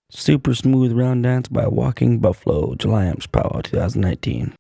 Super Smooth Round Dance by Walking Buffalo, July Amps Power 2019.